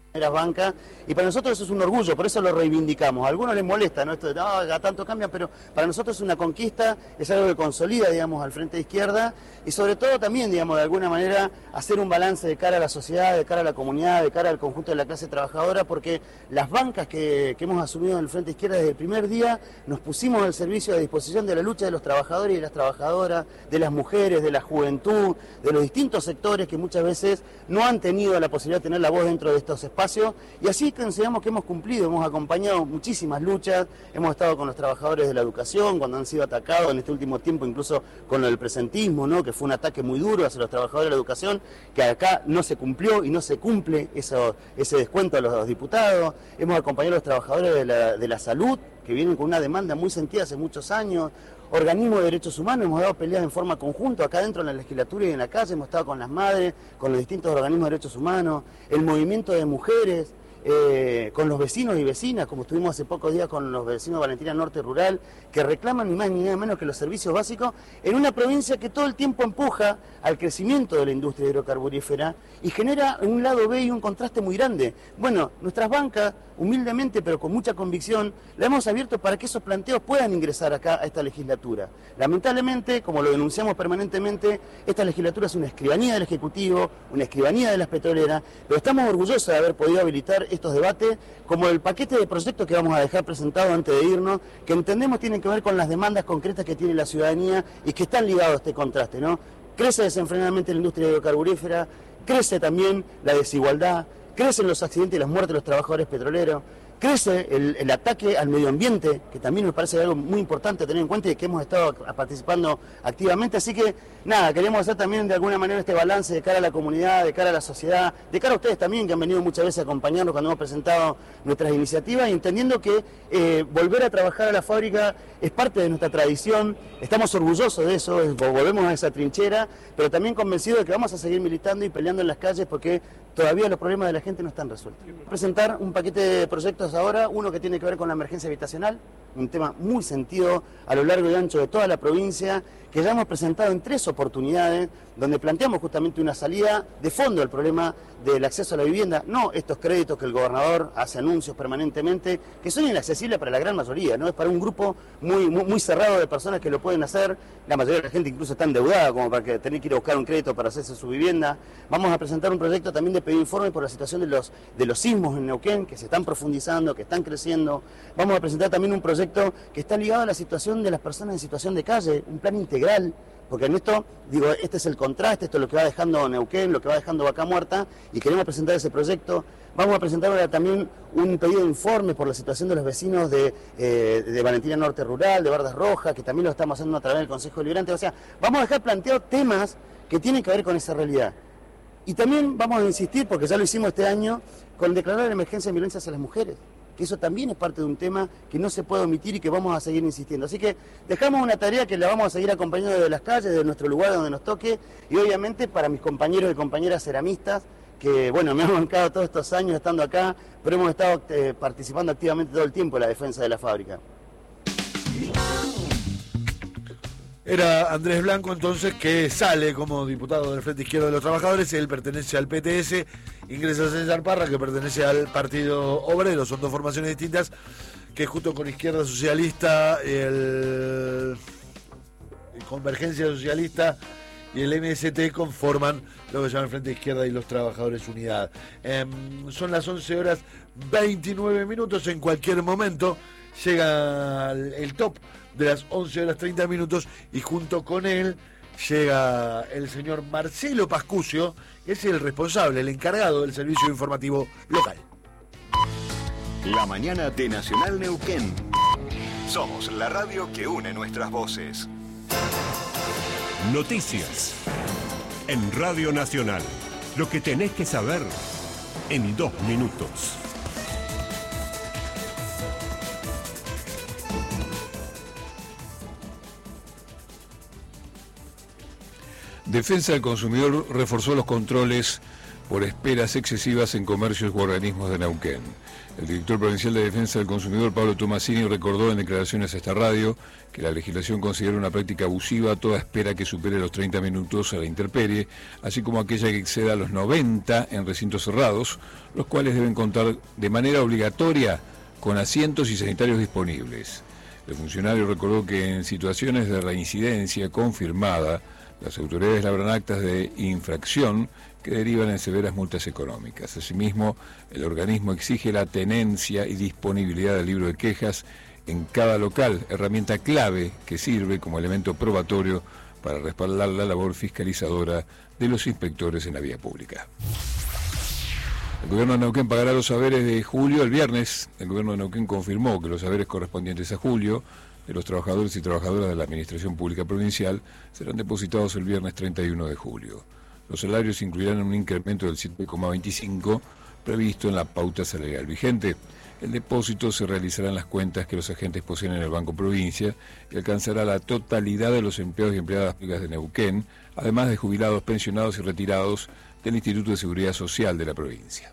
bancas, y para nosotros eso es un orgullo, por eso lo reivindicamos. A algunos les molesta, ¿no? Esto de, no, tanto cambian, pero para nosotros es una conquista, es algo que consolida, digamos, al Frente de Izquierda, y sobre todo también, digamos, de alguna manera, hacer un balance de cara a la sociedad, de cara a la comunidad, de cara al conjunto de la clase trabajadora, porque las bancas que hemos asumido en el Frente de Izquierda desde el primer día, nos pusimos al servicio, a disposición de la lucha de los trabajadores y las trabajadoras, de las mujeres, de la juventud, de los distintos sectores que muchas veces no han tenido la posibilidad de tener la voz dentro de estos espacios, y así consideramos que hemos cumplido, hemos acompañado muchísimas luchas, hemos estado con los trabajadores de la educación cuando han sido atacados en este último tiempo, incluso con lo del presentismo, ¿no? Que fue un ataque muy duro hacia los trabajadores de la educación, que acá no se cumplió y no se cumple ese descuento a los diputados. Hemos acompañado a los trabajadores de la salud, que vienen con una demanda muy sentida hace muchos años. Organismos de derechos humanos, hemos dado peleas en forma conjunta acá dentro en la legislatura y en la calle, hemos estado con las madres, con los distintos organismos de derechos humanos, el movimiento de mujeres, con los vecinos y vecinas, como estuvimos hace pocos días con los vecinos de Valentina Norte Rural, que reclaman ni más ni nada menos que los servicios básicos en una provincia que todo el tiempo empuja al crecimiento de la industria hidrocarburífera y genera un lado B y un contraste muy grande. Bueno, nuestras bancas, humildemente pero con mucha convicción, la hemos abierto para que esos planteos puedan ingresar acá a esta legislatura. Lamentablemente, como lo denunciamos permanentemente, esta legislatura es una escribanía del Ejecutivo, una escribanía de las petroleras, pero estamos orgullosos de haber podido habilitar estos debates, como el paquete de proyectos que vamos a dejar presentado antes de irnos, que entendemos tienen que ver con las demandas concretas que tiene la ciudadanía y que están ligados a este contraste, ¿no? Crece desenfrenadamente la industria hidrocarburífera, crece también la desigualdad, crecen los accidentes y las muertes de los trabajadores petroleros, crece el ataque al medio ambiente, que también nos parece algo muy importante a tener en cuenta y que hemos estado participando activamente. Así que, nada, queremos hacer también de alguna manera este balance de cara a la comunidad, de cara a la sociedad, de cara a ustedes también, que han venido muchas veces a acompañarnos cuando hemos presentado nuestras iniciativas, y entendiendo que volver a trabajar a la fábrica es parte de nuestra tradición, estamos orgullosos de eso, volvemos a esa trinchera, pero también convencidos de que vamos a seguir militando y peleando en las calles porque todavía los problemas de la gente no están resueltos. Voy a presentar un paquete de proyectos ahora, uno que tiene que ver con la emergencia habitacional, un tema muy sentido a lo largo y ancho de toda la provincia, que ya hemos presentado en 3 oportunidades, donde planteamos justamente una salida de fondo al problema del acceso a la vivienda, no estos créditos que el gobernador hace anuncios permanentemente, que son inaccesibles para la gran mayoría, ¿no? Es para un grupo muy cerrado de personas que lo pueden hacer, la mayoría de la gente incluso está endeudada como para tener que ir a buscar un crédito para hacerse su vivienda. Vamos a presentar un proyecto también de pedir informe por la situación de los sismos en Neuquén, que se están profundizando, que están creciendo. Vamos a presentar también un proyecto que está ligado a la situación de las personas en situación de calle, un plan integral, porque en esto, digo, este es el contraste, esto es lo que va dejando Neuquén, lo que va dejando Vaca Muerta, y queremos presentar ese proyecto. Vamos a presentar ahora también un pedido de informe por la situación de los vecinos de Valentina Norte Rural, de Bardas Rojas, que también lo estamos haciendo a través del Consejo Deliberante. O sea, vamos a dejar planteados temas que tienen que ver con esa realidad. Y también vamos a insistir, porque ya lo hicimos este año, con declarar la emergencia de violencia hacia las mujeres, que eso también es parte de un tema que no se puede omitir y que vamos a seguir insistiendo. Así que dejamos una tarea que la vamos a seguir acompañando desde las calles, desde nuestro lugar donde nos toque, y obviamente para mis compañeros y compañeras ceramistas, que bueno, me han bancado todos estos años estando acá, pero hemos estado participando activamente todo el tiempo en la defensa de la fábrica. Era Andrés Blanco, entonces, que sale como diputado del Frente Izquierdo de los Trabajadores. Él pertenece al PTS, ingresa a César Parra, que pertenece al Partido Obrero. Son dos formaciones distintas que junto con Izquierda Socialista, el Convergencia Socialista y el MST conforman lo que se llama el Frente Izquierda y los Trabajadores Unidad. Son las 11:29. En cualquier momento llega el top de las 11:30 y junto con él llega el señor Marcelo Pascucio, que es el responsable, el encargado del servicio informativo local. La mañana de Nacional Neuquén. Somos la radio que une nuestras voces. Noticias en Radio Nacional. Lo que tenés que saber en 2 minutos. Defensa del Consumidor reforzó los controles por esperas excesivas en comercios u organismos de Neuquén. El director provincial de Defensa del Consumidor, Pablo Tomasini, recordó en declaraciones a esta radio que la legislación considera una práctica abusiva toda espera que supere los 30 minutos a la intemperie, así como aquella que exceda los 90 en recintos cerrados, los cuales deben contar de manera obligatoria con asientos y sanitarios disponibles. El funcionario recordó que en situaciones de reincidencia confirmada, las autoridades labran actas de infracción que derivan en severas multas económicas. Asimismo, el organismo exige la tenencia y disponibilidad del libro de quejas en cada local, herramienta clave que sirve como elemento probatorio para respaldar la labor fiscalizadora de los inspectores en la vía pública. El gobierno de Neuquén pagará los haberes de julio el viernes. El gobierno de Neuquén confirmó que los haberes correspondientes a julio de los trabajadores y trabajadoras de la Administración Pública Provincial serán depositados el viernes 31 de julio. Los salarios incluirán un incremento del 7,25 previsto en la pauta salarial vigente. El depósito se realizará en las cuentas que los agentes poseen en el Banco Provincia y alcanzará la totalidad de los empleados y empleadas públicas de Neuquén, además de jubilados, pensionados y retirados del Instituto de Seguridad Social de la provincia.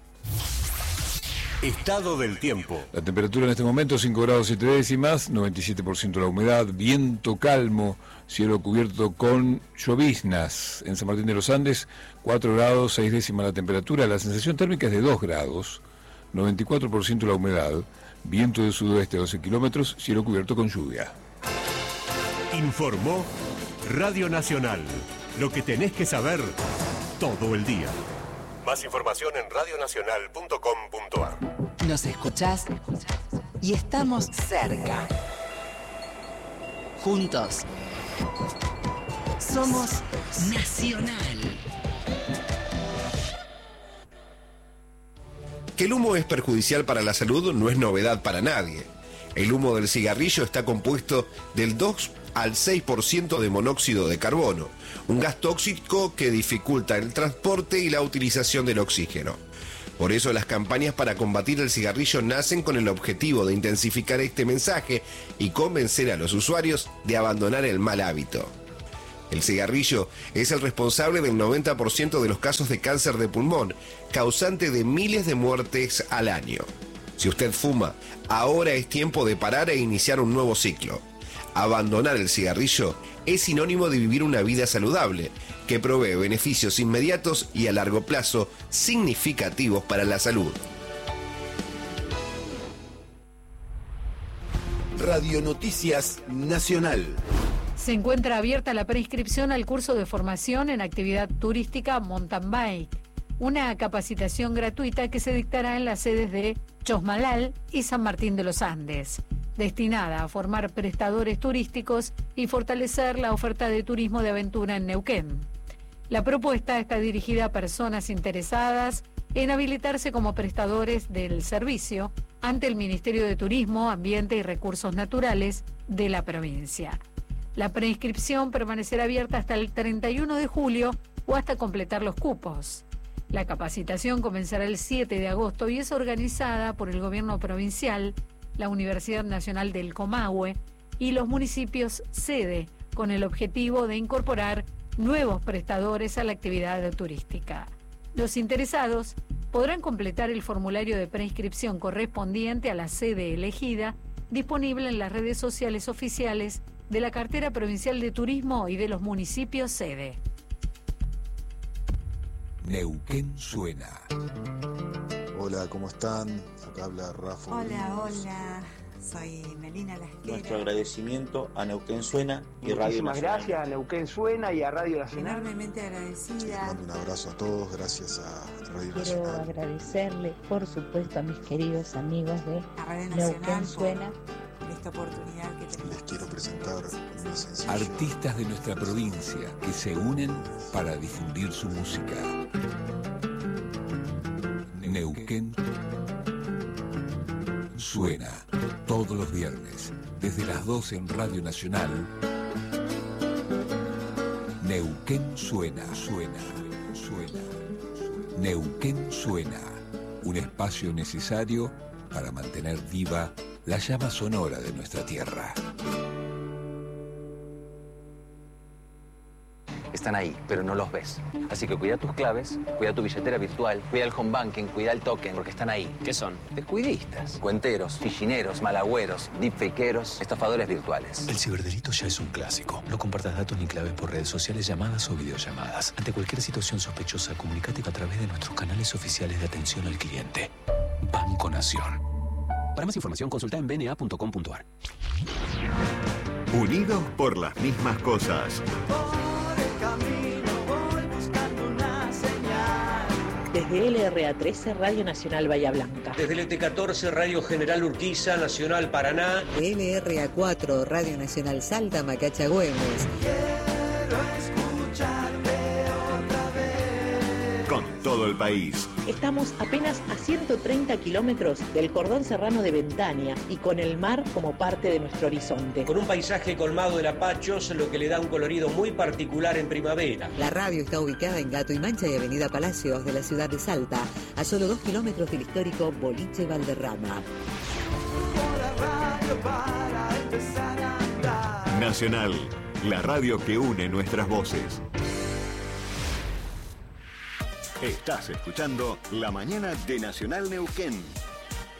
Estado del tiempo. La temperatura en este momento 5 grados 7 décimas, 97% la humedad, viento calmo, cielo cubierto con lloviznas. En San Martín de los Andes, 4 grados 6 décimas la temperatura, la sensación térmica es de 2 grados, 94% la humedad, viento de sudoeste a 12 kilómetros, cielo cubierto con lluvia. Informó Radio Nacional. Lo que tenés que saber todo el día. Más información en radionacional.com.ar. Nos escuchás y estamos cerca. Juntos. Somos Nacional. Que el humo es perjudicial para la salud no es novedad para nadie. El humo del cigarrillo está compuesto del 2 al 6% de monóxido de carbono, un gas tóxico que dificulta el transporte y la utilización del oxígeno. Por eso las campañas para combatir el cigarrillo nacen con el objetivo de intensificar este mensaje y convencer a los usuarios de abandonar el mal hábito. El cigarrillo es el responsable del 90% de los casos de cáncer de pulmón, causante de miles de muertes al año. Si usted fuma, ahora es tiempo de parar e iniciar un nuevo ciclo. Abandonar el cigarrillo es sinónimo de vivir una vida saludable, que provee beneficios inmediatos y a largo plazo significativos para la salud. Radio Noticias Nacional. Se encuentra abierta la preinscripción al curso de formación en actividad turística Mountain Bike, una capacitación gratuita que se dictará en las sedes de Chosmalal y San Martín de los Andes, destinada a formar prestadores turísticos y fortalecer la oferta de turismo de aventura en Neuquén. La propuesta está dirigida a personas interesadas en habilitarse como prestadores del servicio ante el Ministerio de Turismo, Ambiente y Recursos Naturales de la provincia. La preinscripción permanecerá abierta hasta el 31 de julio o hasta completar los cupos. La capacitación comenzará el 7 de agosto y es organizada por el Gobierno Provincial, la Universidad Nacional del Comahue y los municipios sede, con el objetivo de incorporar nuevos prestadores a la actividad turística. Los interesados podrán completar el formulario de preinscripción correspondiente a la sede elegida, disponible en las redes sociales oficiales de la Cartera Provincial de Turismo y de los municipios sede. Neuquén suena. Hola, ¿cómo están? Acá habla Rafa. Hola, soy Melina Lasquera. Nuestro agradecimiento a Neuquén Suena y Radio Nacional. Muchísimas gracias a Neuquén Suena y a Radio Nacional. Enormemente agradecida. Les mando un abrazo a todos, gracias a Radio Quiero Nacional. agradecerle, por supuesto, a mis queridos amigos de Neuquén Suena. Esta oportunidad que tenemos. Les quiero presentar mi sencillo. Artistas de nuestra provincia que se unen para difundir su música. Neuquén suena todos los viernes desde las 12 en Radio Nacional. Neuquén suena. Neuquén suena, un espacio necesario para mantener viva la llama sonora de nuestra tierra. están ahí, pero no los ves. Así que cuida tus claves, cuida tu billetera virtual, cuida el home banking, cuida el token, porque están ahí. ¿Qué son? Descuidistas, cuenteros, fichineros, malagüeros, deepfakeros, estafadores virtuales. El ciberdelito ya es un clásico. No compartas datos ni claves por redes sociales, llamadas o videollamadas. Ante cualquier situación sospechosa, comunícate a través de nuestros canales oficiales de atención al cliente. Banco Nación. Para más información, consulta en bna.com.ar. Unidos por las mismas cosas. Desde LRA13, Radio Nacional Bahía Blanca. Desde el ET14, Radio General Urquiza, Nacional Paraná. LRA4, Radio Nacional Salta, Macacha Güemes. Con todo el país. Estamos apenas a 130 kilómetros del cordón serrano de Ventania y con el mar como parte de nuestro horizonte. Con un paisaje colmado de lapachos, lo que le da un colorido muy particular en primavera. La radio está ubicada en Gato y Mancha y Avenida Palacios de la ciudad de Salta, a solo 2 kilómetros del histórico Boliche Valderrama. Nacional, la radio que une nuestras voces. Estás escuchando La Mañana de Nacional Neuquén.